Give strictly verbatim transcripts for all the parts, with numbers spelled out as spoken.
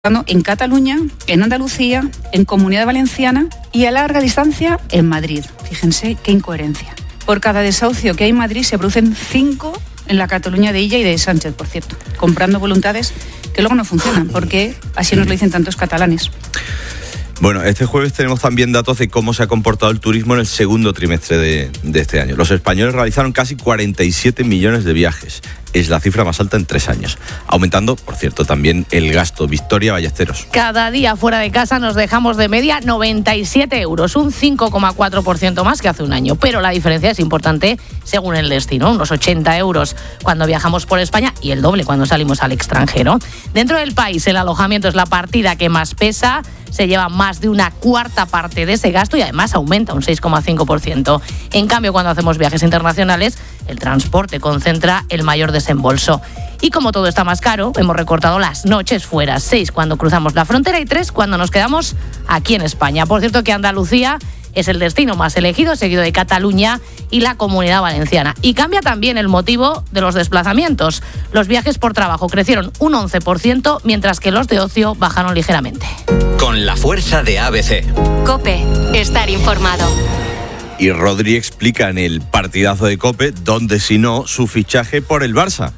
en Cataluña, en Andalucía, en Comunidad Valenciana y a larga distancia en Madrid. Fíjense qué incoherencia. Por cada desahucio que hay en Madrid se producen cinco en la Cataluña de Illa y de Sánchez, por cierto, comprando voluntades que luego no funcionan, porque así nos lo dicen tantos catalanes. Bueno, este jueves tenemos también datos de cómo se ha comportado el turismo en el segundo trimestre de, de este año. Los españoles realizaron casi cuarenta y siete millones de viajes. Es la cifra más alta en tres años. Aumentando, por cierto, también el gasto. Victoria Ballesteros. Cada día fuera de casa nos dejamos de media noventa y siete euros, un cinco coma cuatro por ciento más que hace un año. Pero la diferencia es importante según el destino, unos ochenta euros cuando viajamos por España y el doble cuando salimos al extranjero. Dentro del país, el alojamiento es la partida que más pesa, se lleva más de una cuarta parte de ese gasto y además aumenta un seis coma cinco por ciento. En cambio, cuando hacemos viajes internacionales, el transporte concentra el mayor desembolso. Y como todo está más caro, hemos recortado las noches fuera, seis cuando cruzamos la frontera y tres cuando nos quedamos aquí en España. Por cierto que Andalucía es el destino más elegido, seguido de Cataluña y la Comunidad Valenciana. Y cambia también el motivo de los desplazamientos. Los viajes por trabajo crecieron un once por ciento, mientras que los de ocio bajaron ligeramente. Con la fuerza de A B C. COPE, estar informado. Y Rodri explica en el partidazo de COPE dónde si no su fichaje por el Barça.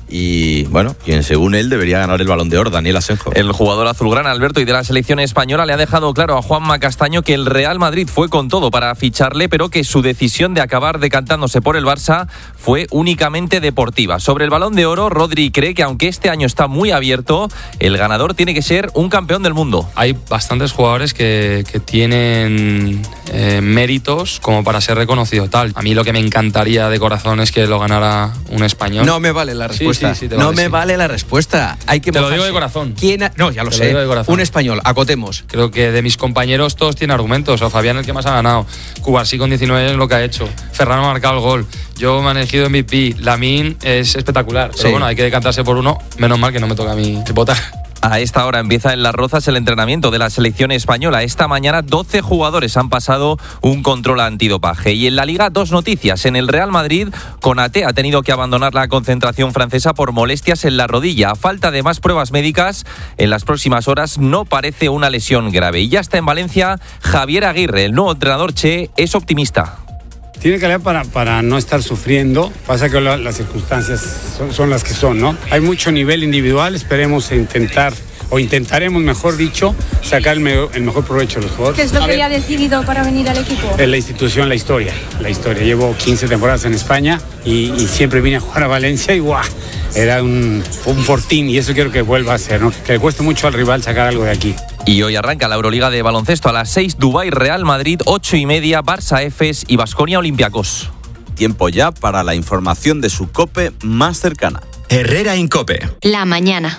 Y bueno, quien según él debería ganar el Balón de Oro, Daniel Asenjo. El jugador azulgrana, Alberto, y de la selección española le ha dejado claro a Juanma Castaño que el Real Madrid fue con todo para ficharle, pero que su decisión de acabar decantándose por el Barça fue únicamente deportiva. Sobre el Balón de Oro, Rodri cree que aunque este año está muy abierto, el ganador tiene que ser un campeón del mundo. Hay bastantes jugadores que, que tienen eh, méritos como para ser reconocido tal. A mí lo que me encantaría de corazón es que lo ganara un español. No me vale la respuesta. Sí, sí, sí, te no vale, me sí. vale la respuesta. Hay que te mojarse. lo digo de corazón. ¿Quién ha... No, ya lo te sé. Lo digo de corazón. Un español, acotemos. Creo que de mis compañeros todos tienen argumentos. O Fabián el que más ha ganado. Cubarsí con diecinueve años lo que ha hecho. Ferran ha marcado el gol. Yo me han elegido M V P. Lamine es espectacular. Pero sí. bueno, hay que decantarse por uno. Menos mal que no me toca a mí votar. A esta hora empieza en Las Rozas el entrenamiento de la selección española. Esta mañana doce jugadores han pasado un control antidopaje. Y en la Liga, dos noticias. En el Real Madrid, Konaté ha tenido que abandonar la concentración francesa por molestias en la rodilla. A falta de más pruebas médicas, en las próximas horas no parece una lesión grave. Y ya está en Valencia Javier Aguirre. El nuevo entrenador Che es optimista. Tiene que leer para, para no estar sufriendo. Pasa que la, las circunstancias son, son las que son, ¿no? Hay mucho nivel individual, esperemos intentar, o intentaremos, mejor dicho, sacar el, me, el mejor provecho de los jugadores. ¿Qué es lo A que ver, le ha decidido para venir al equipo? Es la institución, la historia. La historia. Llevo quince temporadas en España y, y siempre vine a jugar a Valencia y ¡guau! Era un, un fortín y eso quiero que vuelva a ser, ¿no? Que le cueste mucho al rival sacar algo de aquí. Y hoy arranca la Euroliga de baloncesto a las seis, Dubái, Real Madrid, ocho y media, Barça Efes y Baskonia Olympiacos. Tiempo ya para la información de su COPE más cercana. Herrera en COPE. La mañana.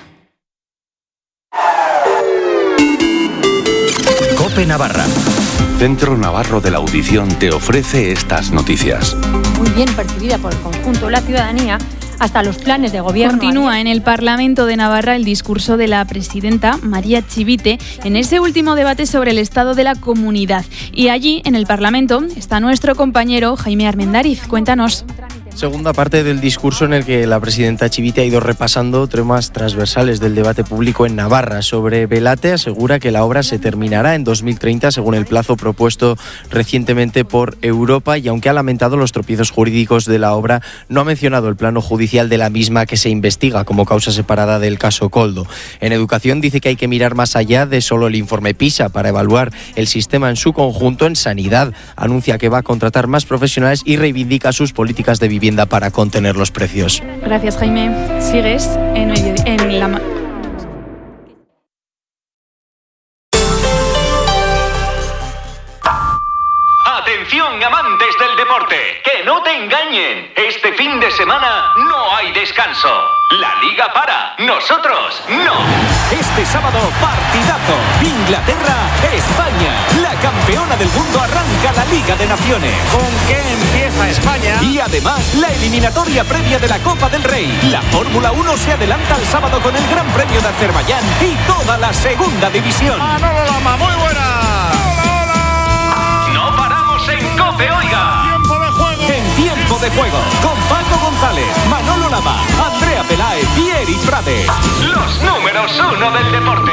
COPE Navarra. Centro Navarro de la Audición te ofrece estas noticias. Muy bien percibida por el conjunto de la ciudadanía, hasta los planes de gobierno. Continúa en el Parlamento de Navarra el discurso de la presidenta María Chivite en ese último debate sobre el estado de la comunidad. Y allí, en el Parlamento, está nuestro compañero Jaime Armendariz. Cuéntanos. Segunda parte del discurso en el que la presidenta Chivite ha ido repasando temas transversales del debate público en Navarra. Sobre Belate asegura que la obra se terminará en dos mil treinta según el plazo propuesto recientemente por Europa, y aunque ha lamentado los tropiezos jurídicos de la obra, no ha mencionado el plano judicial de la misma que se investiga como causa separada del caso Koldo. En educación dice que hay que mirar más allá de solo el informe PISA para evaluar el sistema en su conjunto. En sanidad anuncia que va a contratar más profesionales y reivindica sus políticas de vivienda para contener los precios. Gracias, Jaime. Sigues en, medio, en la... Atención, amantes del deporte, que no te engañen. Este fin de semana no hay descanso. La liga para, nosotros no. Este sábado, partidazo. Inglaterra-España. La campeona del mundo arranca la Liga de Naciones. ¿Con qué empieza España? Y además, la eliminatoria previa de la Copa del Rey. La Fórmula uno se adelanta al sábado con el Gran Premio de Azerbaiyán y toda la segunda división. Manolo Lama, muy buena. No paramos en COPE, oiga. Tiempo de juego. En tiempo de juego, con Paco González, Manolo Lama, Andrés Andrea Peláez y Eri Prades. Los números uno del deporte.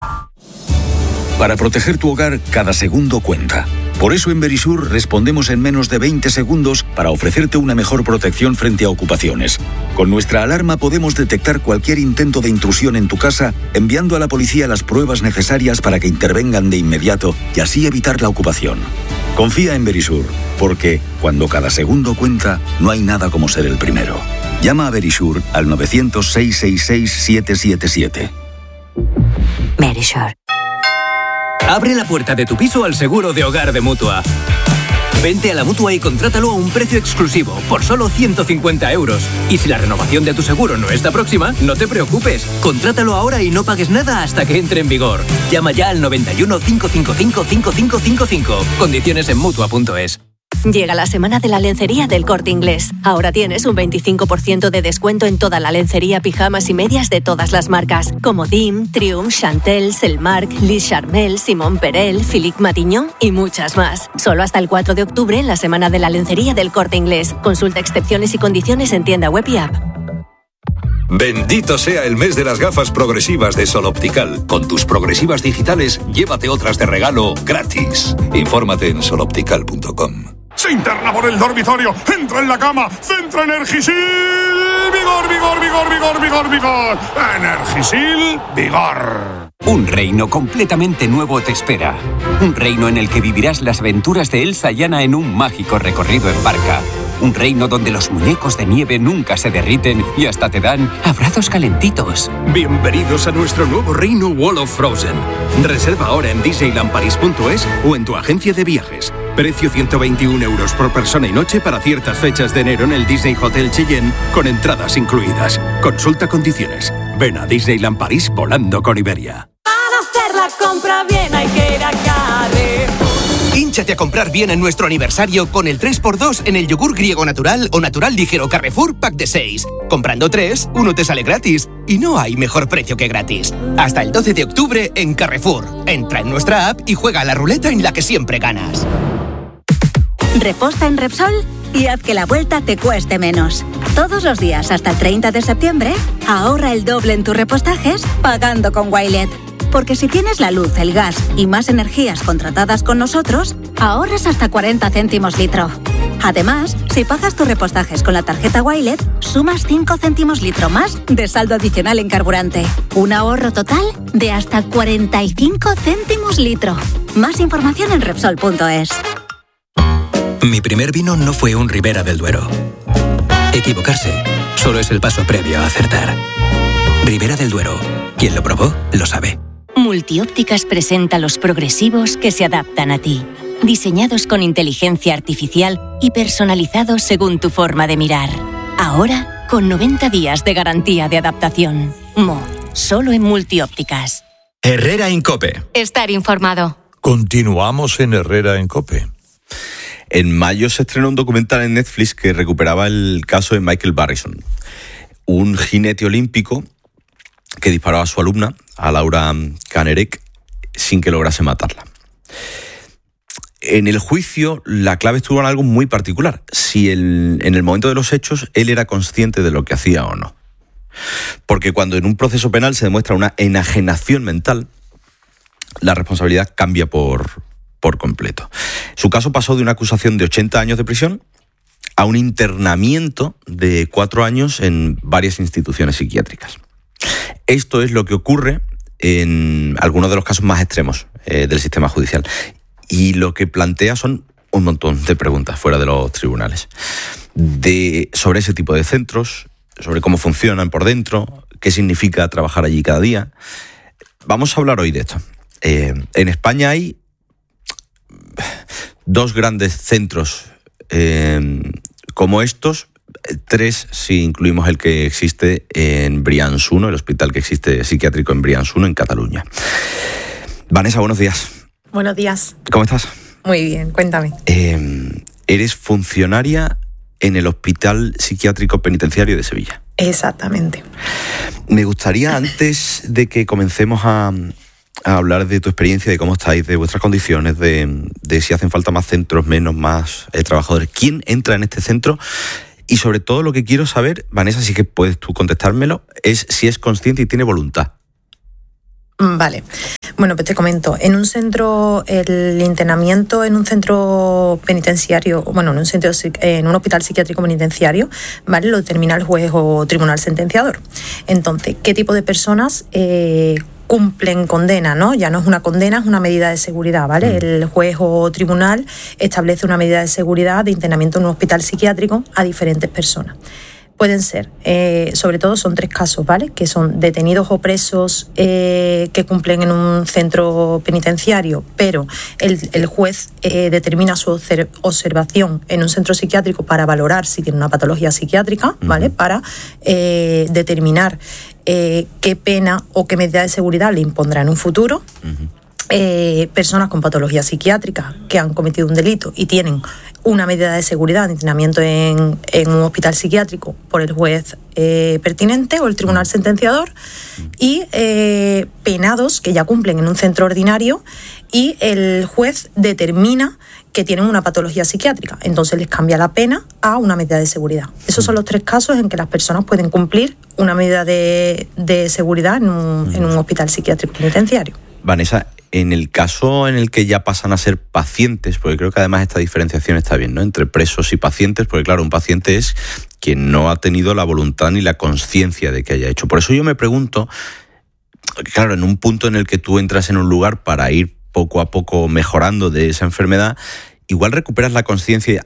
Para proteger tu hogar, cada segundo cuenta. Por eso en Verisur respondemos en menos de veinte segundos para ofrecerte una mejor protección frente a ocupaciones. Con nuestra alarma podemos detectar cualquier intento de intrusión en tu casa, enviando a la policía las pruebas necesarias para que intervengan de inmediato y así evitar la ocupación. Confía en Verisur, porque cuando cada segundo cuenta, no hay nada como ser el primero. Llama a Verisur al nueve cero cero, seis seis seis, siete siete siete. Verisur. Abre la puerta de tu piso al seguro de hogar de Mutua. Vente a la Mutua y contrátalo a un precio exclusivo, por solo ciento cincuenta euros. Y si la renovación de tu seguro no está próxima, no te preocupes. Contrátalo ahora y no pagues nada hasta que entre en vigor. Llama ya al noventa y uno, cinco cinco cinco, cinco cinco cinco cinco. Condiciones en Mutua punto es. Llega la semana de la lencería del Corte Inglés. Ahora tienes un veinticinco por ciento de descuento en toda la lencería, pijamas y medias de todas las marcas, como Dim, Triumph, Chantel, Selmark, Lis Charmel, Simon Perel, Philippe Matignon y muchas más. Solo hasta el cuatro de octubre en la semana de la lencería del Corte Inglés. Consulta excepciones y condiciones en tienda web y app. Bendito sea el mes de las gafas progresivas de Sol Optical. Con tus progresivas digitales, llévate otras de regalo gratis. Infórmate en sol optical punto com. Se interna por el dormitorio, entra en la cama, centra Energisil, vigor, vigor, vigor, vigor, vigor, vigor, Energisil, vigor. Un reino completamente nuevo te espera. Un reino en el que vivirás las aventuras de Elsa y Anna en un mágico recorrido en barca. Un reino donde los muñecos de nieve nunca se derriten y hasta te dan abrazos calentitos. Bienvenidos a nuestro nuevo reino Wall of Frozen. Reserva ahora en disneyland paris punto es o en tu agencia de viajes. Precio ciento veintiún euros por persona y noche para ciertas fechas de enero en el Disney Hotel Cheyenne, con entradas incluidas. Consulta condiciones. Ven a Disneyland París volando con Iberia. Para hacer la compra bien hay que ir a Carrefour. Hínchate a comprar bien en nuestro aniversario con el tres por dos en el yogur griego natural o natural ligero Carrefour Pack de seis. Comprando tres, uno te sale gratis. Y no hay mejor precio que gratis. Hasta el doce de octubre en Carrefour. Entra en nuestra app y juega a la ruleta en la que siempre ganas. Reposta en Repsol y haz que la vuelta te cueste menos. Todos los días hasta el treinta de septiembre, ahorra el doble en tus repostajes pagando con Wilet. Porque si tienes la luz, el gas y más energías contratadas con nosotros, ahorras hasta cuarenta céntimos litro. Además, si pagas tus repostajes con la tarjeta Wilet, sumas cinco céntimos litro más de saldo adicional en carburante. Un ahorro total de hasta cuarenta y cinco céntimos litro. Más información en Repsol punto es. Mi primer vino no fue un Ribera del Duero. Equivocarse solo es el paso previo a acertar. Ribera del Duero. Quien lo probó, lo sabe. Multiópticas presenta los progresivos que se adaptan a ti. Diseñados con inteligencia artificial y personalizados según tu forma de mirar. Ahora, con noventa días de garantía de adaptación. Mo, solo en Multiópticas. Herrera en COPE. Estar informado. Continuamos en Herrera en COPE. En mayo se estrenó un documental en Netflix que recuperaba el caso de Michael Barrison, un jinete olímpico que disparó a su alumna, a Laura Kanerek, sin que lograse matarla. En el juicio, la clave estuvo en algo muy particular: si el, en el momento de los hechos él era consciente de lo que hacía o no. Porque cuando en un proceso penal se demuestra una enajenación mental, la responsabilidad cambia por, por completo. Su caso pasó de una acusación de ochenta años de prisión a un internamiento de cuatro años en varias instituciones psiquiátricas. Esto es lo que ocurre en algunos de los casos más extremos eh, del sistema judicial. Y lo que plantea son un montón de preguntas fuera de los tribunales. De, sobre ese tipo de centros, sobre cómo funcionan por dentro, qué significa trabajar allí cada día. Vamos a hablar hoy de esto. Eh, en España hay dos grandes centros eh, como estos. Tres si incluimos el que existe en Brians uno, el hospital que existe psiquiátrico en Brians uno, en Cataluña. Vanessa, buenos días. Buenos días. ¿Cómo estás? Muy bien, cuéntame. Eh, eres funcionaria en el Hospital Psiquiátrico Penitenciario de Sevilla. Exactamente. Me gustaría, antes de que comencemos a, a hablar de tu experiencia, de cómo estáis, de vuestras condiciones, de, de si hacen falta más centros, menos, más eh, trabajadores, ¿quién entra en este centro Y sobre todo lo que quiero saber, Vanessa, si que puedes tú contestármelo, es si es consciente y tiene voluntad. Vale. Bueno, pues te comento. En un centro, el internamiento en un centro penitenciario, bueno, en un centro, en un hospital psiquiátrico penitenciario, ¿vale? Lo determina el juez o tribunal sentenciador. Entonces, ¿qué tipo de personas eh, cumplen condena, ¿no? Ya no es una condena, es una medida de seguridad, ¿vale? Mm. El juez o tribunal establece una medida de seguridad de internamiento en un hospital psiquiátrico a diferentes personas. Pueden ser, eh, sobre todo son tres casos, ¿vale? Que son detenidos o presos eh, que cumplen en un centro penitenciario, pero el, el juez eh, determina su observación en un centro psiquiátrico para valorar si tiene una patología psiquiátrica, ¿vale? Uh-huh. Para eh, determinar eh, qué pena o qué medida de seguridad le impondrá en un futuro. Uh-huh. Eh, personas con patología psiquiátrica que han cometido un delito y tienen una medida de seguridad de internamiento en, en un hospital psiquiátrico por el juez eh, pertinente o el tribunal sentenciador, y eh, penados que ya cumplen en un centro ordinario y el juez determina que tienen una patología psiquiátrica, entonces les cambia la pena a una medida de seguridad. Esos son los tres casos en que las personas pueden cumplir una medida de, de seguridad en un, en un hospital psiquiátrico penitenciario. Vanessa, en el caso en el que ya pasan a ser pacientes, porque creo que además esta diferenciación está bien, ¿no? Entre presos y pacientes, porque claro, un paciente es quien no ha tenido la voluntad ni la conciencia de que haya hecho. Por eso yo me pregunto, claro, en un punto en el que tú entras en un lugar para ir poco a poco mejorando de esa enfermedad, igual recuperas la conciencia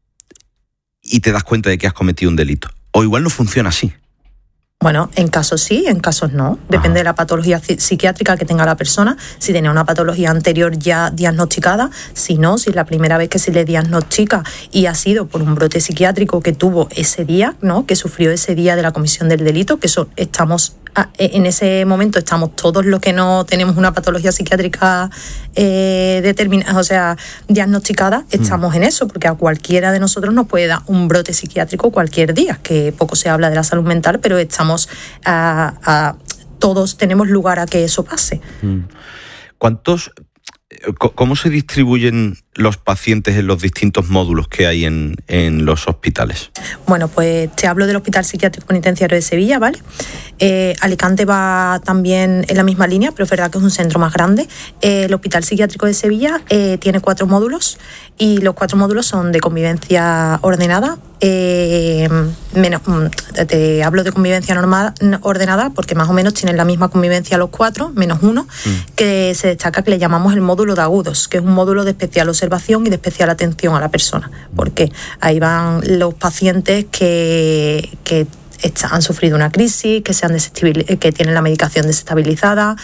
y te das cuenta de que has cometido un delito. O igual no funciona así. Bueno, en casos sí, en casos no. Depende Ajá. de la patología psiquiátrica que tenga la persona. Si tenía una patología anterior ya diagnosticada, si no, si es la primera vez que se le diagnostica y ha sido por un brote psiquiátrico que tuvo ese día, ¿no? Que sufrió ese día de la comisión del delito, que eso estamos... En ese momento estamos todos los que no tenemos una patología psiquiátrica eh, determinada, o sea, diagnosticada, estamos mm. en eso, porque a cualquiera de nosotros nos puede dar un brote psiquiátrico cualquier día, que poco se habla de la salud mental, pero estamos a, a todos tenemos lugar a que eso pase. ¿Cuántos, cómo se distribuyen los pacientes en los distintos módulos que hay en, en los hospitales? Bueno, pues te hablo del Hospital Psiquiátrico Penitenciario de Sevilla, ¿vale? Eh, Alicante va también en la misma línea, pero es verdad que es un centro más grande. Eh, el Hospital Psiquiátrico de Sevilla eh, tiene cuatro módulos y los cuatro módulos son de convivencia ordenada. Eh, menos, te hablo de convivencia normal, ordenada porque más o menos tienen la misma convivencia los cuatro, menos uno, mm. que se destaca que le llamamos el módulo de agudos, que es un módulo de especial observación y de especial atención a la persona, porque ahí van los pacientes que, que han sufrido una crisis, que, se han que tienen la medicación desestabilizada,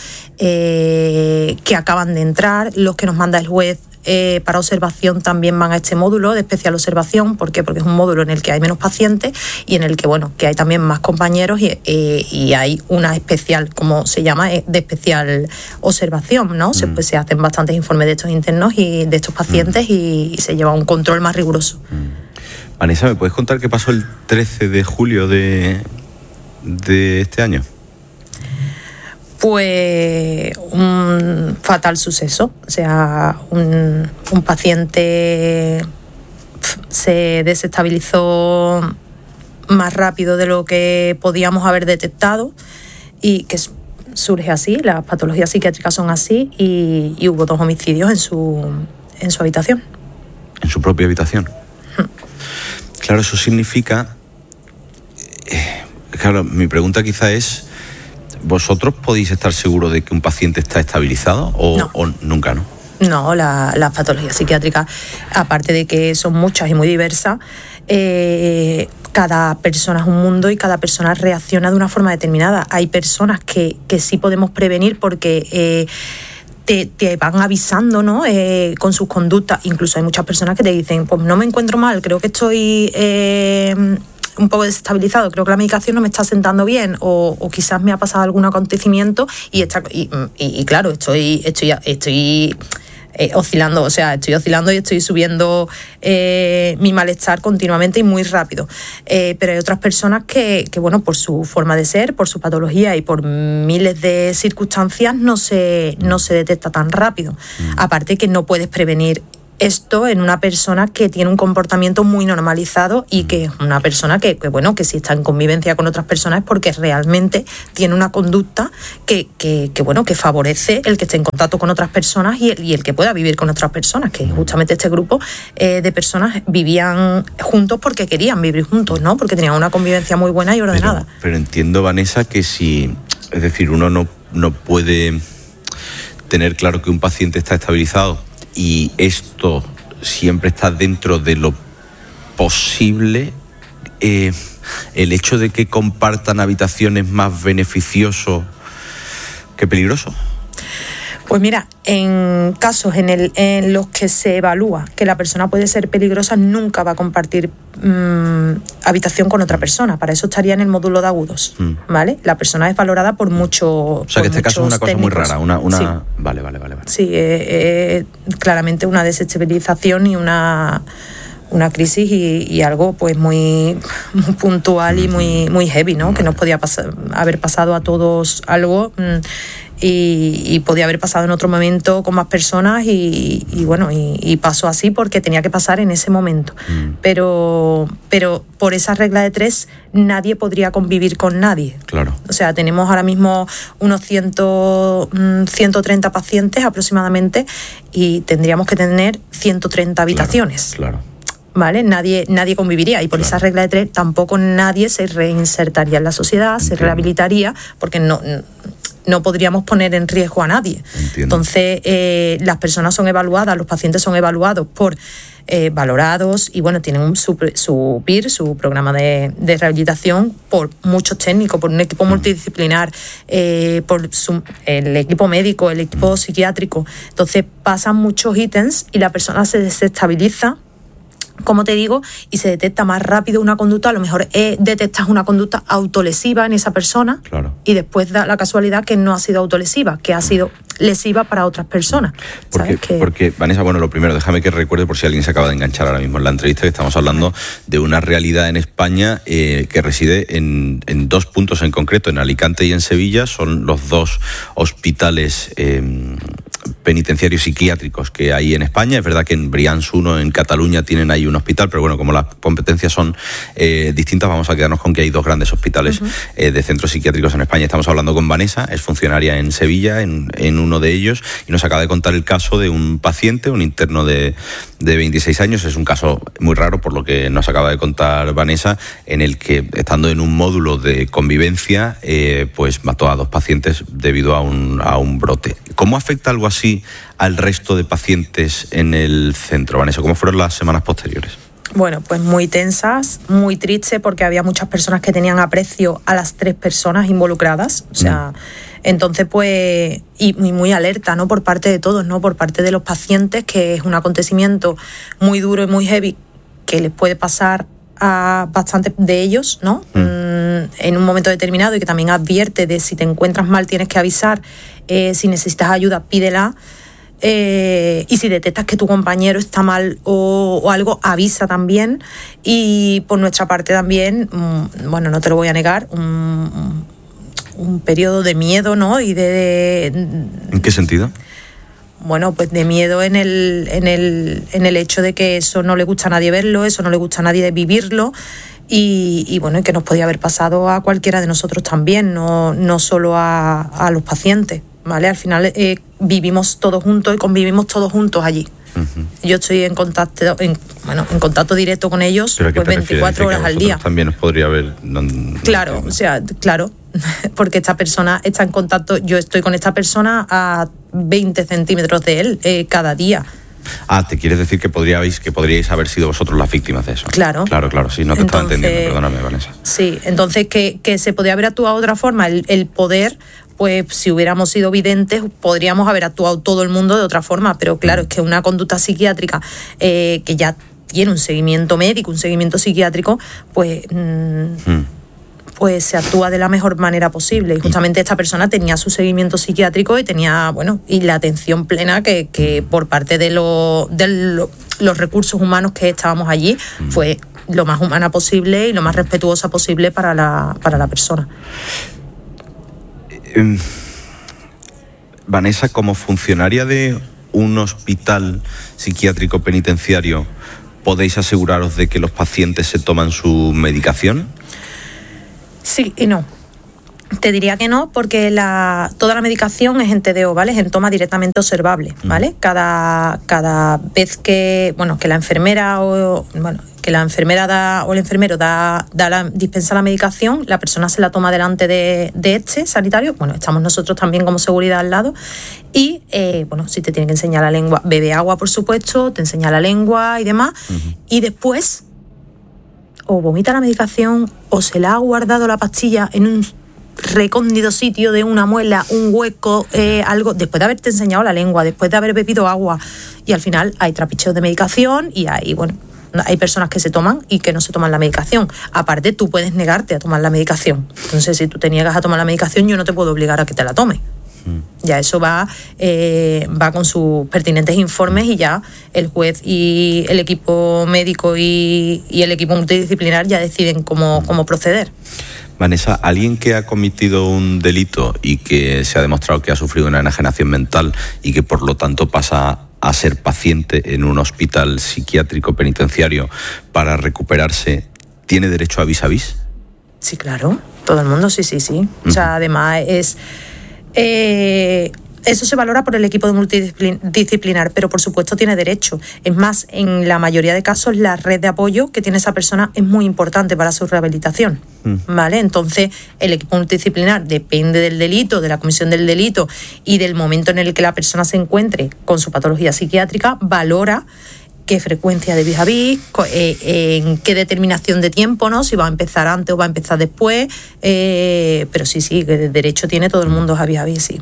eh, que acaban de entrar, los que nos manda el juez Eh, para observación también van a este módulo de especial observación. ¿Por qué? Porque es un módulo en el que hay menos pacientes y en el que, bueno, que hay también más compañeros y, eh, y hay una especial, como se llama, de especial observación, ¿no? Mm. Se, pues, se hacen bastantes informes de estos internos y de estos pacientes mm. y, y se lleva un control más riguroso. Mm. Vanessa, ¿me puedes contar qué pasó el trece de julio de, de este año? Pues un fatal suceso, o sea, un, un paciente se desestabilizó más rápido de lo que podíamos haber detectado y que surge así, las patologías psiquiátricas son así y, y hubo dos homicidios en su, en su habitación. ¿En su propia habitación? Hmm. Claro, eso significa... Eh, claro, mi pregunta quizá es... ¿Vosotros podéis estar seguros de que un paciente está estabilizado o, no. o nunca, no? No, las la patologías psiquiátricas, aparte de que son muchas y muy diversas, eh, cada persona es un mundo y cada persona reacciona de una forma determinada. Hay personas que, que sí podemos prevenir porque... Eh, Te, te van avisando, ¿no? Eh, con sus conductas. Incluso hay muchas personas que te dicen, pues no me encuentro mal, creo que estoy eh, un poco desestabilizado, creo que la medicación no me está sentando bien o, o quizás me ha pasado algún acontecimiento y, está, y, y, y claro, estoy, estoy, estoy eh, oscilando, o sea, estoy oscilando y estoy subiendo eh, mi malestar continuamente y muy rápido. Eh, pero hay otras personas que, que, bueno, por su forma de ser, por su patología y por miles de circunstancias no se, no se detecta tan rápido. Mm. Aparte que no puedes prevenir esto en una persona que tiene un comportamiento muy normalizado y que es una persona que, que, bueno, que si está en convivencia con otras personas es porque realmente tiene una conducta que, que, que bueno, que favorece el que esté en contacto con otras personas y el, y el que pueda vivir con otras personas, que justamente este grupo eh, de personas vivían juntos porque querían vivir juntos, ¿no? Porque tenían una convivencia muy buena y ordenada. Pero, pero entiendo, Vanessa, que si, es decir, uno no, no puede tener claro que un paciente está estabilizado y esto siempre está dentro de lo posible, eh, el hecho de que compartan habitaciones es más beneficioso que peligroso. Pues mira, en casos en, el, en los que se evalúa que la persona puede ser peligrosa, nunca va a compartir mmm, habitación con otra persona. Para eso estaría en el módulo de agudos, mm. ¿vale? La persona es valorada por muchos O sea, que este caso es una cosa técnicos. muy rara. Una, una... Sí. Vale, vale, vale, vale. Sí, eh, eh, claramente una desestabilización y una... una crisis y, y algo pues muy, muy puntual y muy, muy heavy, ¿no? Vale. Que nos podía pasar, haber pasado a todos algo mmm, y, y podía haber pasado en otro momento con más personas y, y bueno, y, y pasó así porque tenía que pasar en ese momento. Mm. Pero, pero por esa regla de tres nadie podría convivir con nadie. Claro. O sea, tenemos ahora mismo unos cien, ciento treinta pacientes aproximadamente y tendríamos que tener ciento treinta habitaciones. Claro. claro. ¿Vale? Nadie, nadie conviviría y por claro. esa regla de tres tampoco nadie se reinsertaría en la sociedad, Entiendo. se rehabilitaría porque no, no podríamos poner en riesgo a nadie. Entiendo. Entonces eh, las personas son evaluadas, los pacientes son evaluados por eh, valorados y bueno, tienen un, su, su P I R, su programa de, de rehabilitación por muchos técnicos, por un equipo mm. multidisciplinar, eh, por su, el equipo médico, el equipo mm. psiquiátrico. Entonces pasan muchos ítems y la persona se desestabiliza, como te digo, y se detecta más rápido una conducta. A lo mejor eh, detectas una conducta autolesiva en esa persona claro. y después da la casualidad que no ha sido autolesiva, que ha sido lesiva para otras personas. Porque, que... porque, Vanessa, bueno, lo primero, déjame que recuerde por si alguien se acaba de enganchar ahora mismo en la entrevista, que estamos hablando de una realidad en España eh, que reside en, en dos puntos en concreto, en Alicante y en Sevilla. Son los dos hospitales eh, penitenciarios psiquiátricos que hay en España. Es verdad que en Brians uno, en Cataluña, tienen ahí un hospital, pero bueno, como las competencias son eh, distintas, vamos a quedarnos con que hay dos grandes hospitales uh-huh. eh, de centros psiquiátricos en España. Estamos hablando con Vanessa, es funcionaria en Sevilla, en, en uno de ellos, y nos acaba de contar el caso de un paciente, un interno de, de veintiséis años. Es un caso muy raro, por lo que nos acaba de contar Vanessa, en el que, estando en un módulo de convivencia, eh, pues mató a dos pacientes debido a un, a un brote. ¿Cómo afecta algo así al resto de pacientes en el centro, Vanessa? ¿Cómo fueron las semanas posteriores? Bueno, pues muy tensas, muy triste, porque había muchas personas que tenían aprecio a las tres personas involucradas. O sea, mm. entonces pues, y muy, muy alerta, ¿no? Por parte de todos, ¿no? Por parte de los pacientes, que es un acontecimiento muy duro y muy heavy que les puede pasar a bastantes de ellos, ¿no? Mm. En un momento determinado, y que también advierte de si te encuentras mal tienes que avisar, eh, si necesitas ayuda pídela. Eh, y si detectas que tu compañero está mal o, o algo, avisa también. Y por nuestra parte también, mmm, bueno, no te lo voy a negar, un, un periodo de miedo, ¿no? Y de, de ¿En qué sentido? Bueno, pues de miedo en el, en el, en el hecho de que eso no le gusta a nadie verlo, eso no le gusta a nadie vivirlo. Y, y bueno, y que nos podía haber pasado a cualquiera de nosotros también, no, no solo a, a los pacientes, ¿vale? Al final eh, vivimos todos juntos y convivimos todos juntos allí. Uh-huh. Yo estoy en contacto, en, bueno, en contacto directo con ellos pues veinticuatro horas al día. También nos podría haber. No, no claro, entiendo. o sea, claro, porque esta persona está en contacto. Yo estoy con esta persona a veinte centímetros de él eh, cada día. Ah, ¿te quieres decir que podríais, que podríais haber sido vosotros las víctimas de eso? Claro. Claro, claro, sí, no te entonces, estaba entendiendo, perdóname, Vanessa. Sí, entonces que, que se podría haber actuado de otra forma, el, el poder, pues si hubiéramos sido videntes, podríamos haber actuado todo el mundo de otra forma, pero claro, mm. es que una conducta psiquiátrica eh, que ya tiene un seguimiento médico, un seguimiento psiquiátrico, pues... Mmm, mm. pues se actúa de la mejor manera posible. Y justamente esta persona tenía su seguimiento psiquiátrico y tenía, bueno, y la atención plena que, que por parte de, lo, de lo, los recursos humanos que estábamos allí fue lo más humana posible y lo más respetuosa posible para la, para la persona. Eh, Vanessa, como funcionaria de un hospital psiquiátrico penitenciario podéis aseguraros de que los pacientes se toman su medicación? Sí y no. Te diría que no, porque la, toda la medicación es en T D O, ¿vale? Es en toma directamente observable, ¿vale? Cada, cada vez que, bueno, que la enfermera o, bueno, que la enfermera da o el enfermero da, da la, dispensa la medicación, la persona se la toma delante de, de este sanitario, bueno, estamos nosotros también como seguridad al lado, y, eh, bueno, si te tienen que enseñar la lengua, bebe agua, por supuesto, te enseña la lengua y demás, uh-huh. Y después o vomita la medicación o se la ha guardado la pastilla en un recóndito sitio de una muela, un hueco, eh, algo, después de haberte enseñado la lengua, después de haber bebido agua, y al final hay trapicheos de medicación y hay, bueno, hay personas que se toman y que no se toman la medicación. Aparte, tú puedes negarte a tomar la medicación. Entonces, si tú te niegas a tomar la medicación, yo no te puedo obligar a que te la tomes. Mm. Ya eso va, eh, va con sus pertinentes informes y ya el juez y el equipo médico y, y el equipo multidisciplinar ya deciden cómo, cómo proceder. Vanessa, alguien que ha cometido un delito y que se ha demostrado que ha sufrido una enajenación mental y que por lo tanto pasa a ser paciente en un hospital psiquiátrico penitenciario para recuperarse, ¿tiene derecho a vis a vis? Sí, claro, todo el mundo, sí, sí, sí. Uh-huh. O sea, además es... Eh, eso se valora por el equipo multidisciplinar, pero por supuesto tiene derecho. Es más, en la mayoría de casos la red de apoyo que tiene esa persona es muy importante para su rehabilitación, mm. ¿vale? Entonces el equipo multidisciplinar depende del delito, de la comisión del delito y del momento en el que la persona se encuentre con su patología psiquiátrica, valora qué frecuencia de vis a vis, eh, en qué determinación de tiempo, ¿no? Si va a empezar antes o va a empezar después, eh, pero sí, sí, que de derecho tiene todo el mundo a vis a vis, sí.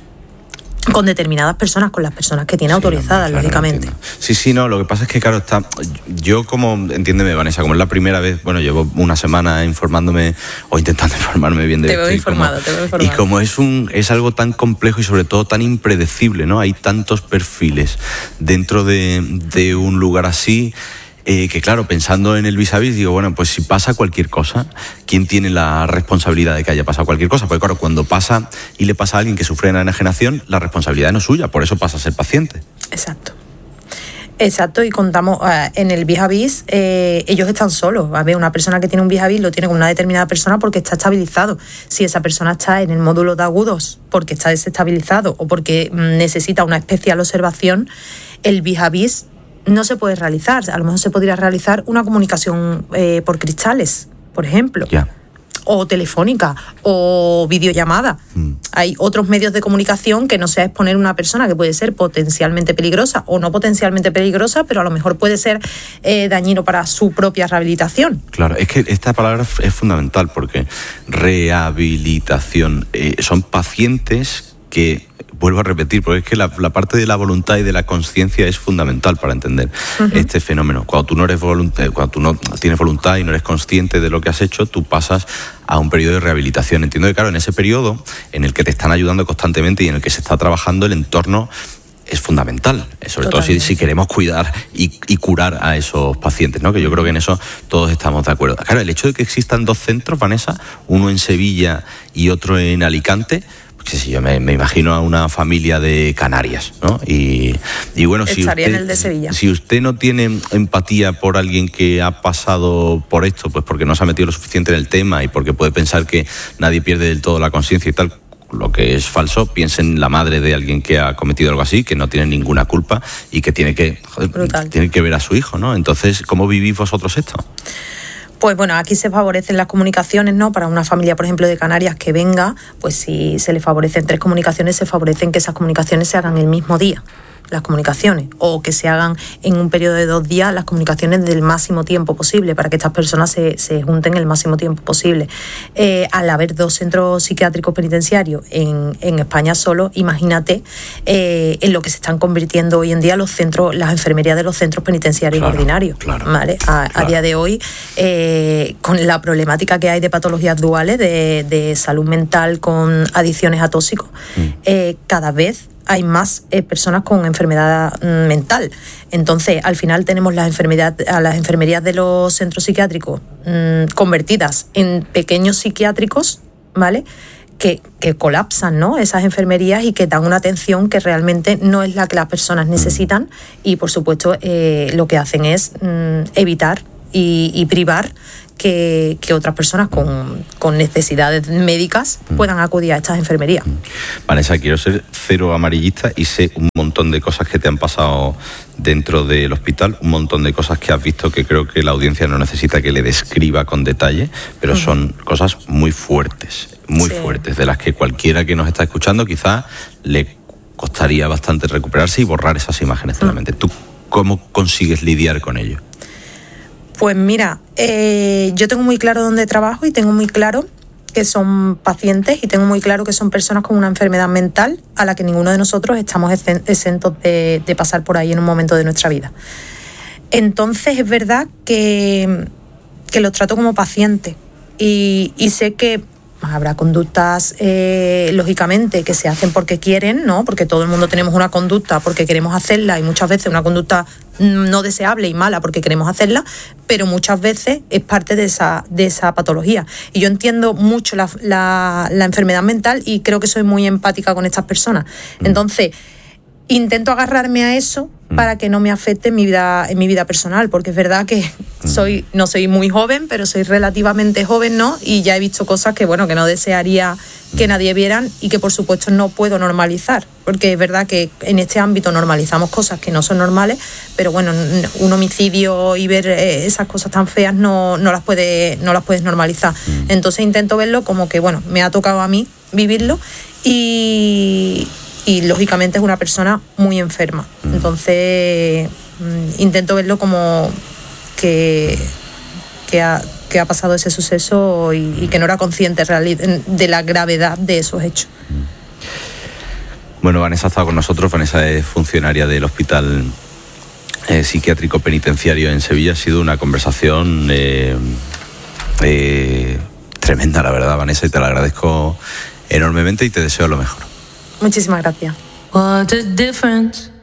Con determinadas personas, con las personas que tiene sí, autorizadas, claro, lógicamente. Entiendo. Sí, sí, no, lo que pasa es que, claro, está. Yo, como, entiéndeme, Vanessa, como es la primera vez, bueno, llevo una semana informándome o intentando informarme bien de te esto. Veo informado, como, te veo informado. Y como es un es algo tan complejo y sobre todo tan impredecible, ¿no? Hay tantos perfiles dentro de, de un lugar así. Eh, que claro, pensando en el vis a vis, digo, bueno, pues si pasa cualquier cosa, ¿quién tiene la responsabilidad de que haya pasado cualquier cosa? Porque claro, cuando pasa y le pasa a alguien que sufre una enajenación, la responsabilidad no es suya, por eso pasa a ser paciente. Exacto. Exacto, y contamos, uh, en el vis a vis, eh, ellos están solos. A ver, una persona que tiene un vis a vis lo tiene con una determinada persona porque está estabilizado. Si esa persona está en el módulo de agudos porque está desestabilizado o porque mm, necesita una especial observación, el vis a vis no se puede realizar. A lo mejor se podría realizar una comunicación eh, por cristales, por ejemplo. Yeah. O telefónica, o videollamada. Mm. Hay otros medios de comunicación que no sea exponer una persona que puede ser potencialmente peligrosa o no potencialmente peligrosa, pero a lo mejor puede ser eh, dañino para su propia rehabilitación. Claro, es que esta palabra es fundamental porque rehabilitación, eh, son pacientes que, vuelvo a repetir, porque es que la, la parte de la voluntad y de la conciencia es fundamental para entender uh-huh. este fenómeno. Cuando tú no eres volunt- cuando tú no tienes voluntad y no eres consciente de lo que has hecho, tú pasas a un periodo de rehabilitación. Entiendo que, claro, en ese periodo en el que te están ayudando constantemente y en el que se está trabajando, el entorno es fundamental, sobre Totalmente. todo si, si queremos cuidar y, y curar a esos pacientes, ¿no? Que yo creo que en eso todos estamos de acuerdo. Claro, el hecho de que existan dos centros, Vanessa, uno en Sevilla y otro en Alicante, sí, sí, yo me, me imagino a una familia de Canarias, ¿no? Y, y bueno, si Estaría usted, en el de Sevilla. si usted no tiene empatía por alguien que ha pasado por esto, pues porque no se ha metido lo suficiente en el tema y porque puede pensar que nadie pierde del todo la conciencia y tal, lo que es falso, piense en la madre de alguien que ha cometido algo así, que no tiene ninguna culpa y que tiene que, joder, tiene que ver a su hijo, ¿no? Entonces, ¿cómo vivís vosotros esto? Pues bueno, aquí se favorecen las comunicaciones, ¿no? Para una familia, por ejemplo, de Canarias que venga, pues si se le favorecen tres comunicaciones, se favorecen que esas comunicaciones se hagan el mismo día, las comunicaciones, o que se hagan en un periodo de dos días las comunicaciones del máximo tiempo posible, para que estas personas se, se junten el máximo tiempo posible. Eh, al haber dos centros psiquiátricos penitenciarios en, en España solo, imagínate eh, en lo que se están convirtiendo hoy en día los centros, las enfermerías de los centros penitenciarios claro, ordinarios. Claro, ¿vale? A, claro. a día de hoy, eh, con la problemática que hay de patologías duales, de, de salud mental con adicciones a tóxicos, mm. eh, cada vez hay más eh, personas con enfermedad mm, mental. Entonces, al final tenemos las enfermedades, a las enfermerías de los centros psiquiátricos mmm, convertidas en pequeños psiquiátricos, ¿vale? que, que colapsan, ¿no? Esas enfermerías y que dan una atención que realmente no es la que las personas necesitan y, por supuesto, eh, lo que hacen es mm, evitar y, y privar Que, que otras personas con, con necesidades médicas puedan acudir a estas enfermerías. Vanessa, quiero ser cero amarillista y sé un montón de cosas que te han pasado dentro del hospital, un montón de cosas que has visto que creo que la audiencia no necesita que le describa con detalle, pero uh-huh. son cosas muy fuertes, muy sí. fuertes, de las que cualquiera que nos está escuchando quizás le costaría bastante recuperarse y borrar esas imágenes de la mente. ¿Tú cómo consigues lidiar con ello? Pues mira, eh, yo tengo muy claro dónde trabajo y tengo muy claro que son pacientes y tengo muy claro que son personas con una enfermedad mental a la que ninguno de nosotros estamos exentos de, de pasar por ahí en un momento de nuestra vida. Entonces es verdad que, que los trato como pacientes y, y sé que habrá conductas, eh, lógicamente, que se hacen porque quieren, ¿no? Porque todo el mundo tenemos una conducta porque queremos hacerla y muchas veces una conducta no deseable y mala porque queremos hacerla, pero muchas veces es parte de esa, de esa patología. Y yo entiendo mucho la, la, la enfermedad mental y creo que soy muy empática con estas personas. Entonces, intento agarrarme a eso para que no me afecte en mi vida, en mi vida personal, porque es verdad que soy, no soy muy joven, pero soy relativamente joven, ¿no? Y ya he visto cosas que, bueno, que no desearía que nadie vieran y que, por supuesto, no puedo normalizar, porque es verdad que en este ámbito normalizamos cosas que no son normales, pero bueno, un homicidio y ver esas cosas tan feas no, no las puede, no las puedes normalizar. Entonces intento verlo como que, bueno, me ha tocado a mí vivirlo y... y lógicamente es una persona muy enferma. Entonces mmm, intento verlo como que, que, ha, que ha pasado ese suceso y, y que no era consciente de la gravedad de esos hechos. Bueno, Vanessa ha estado con nosotros. Vanessa es funcionaria del Hospital eh, Psiquiátrico Penitenciario en Sevilla. Ha sido una conversación eh, eh, tremenda, la verdad, Vanessa, y te la agradezco enormemente y te deseo lo mejor. Muchísimas gracias. What a difference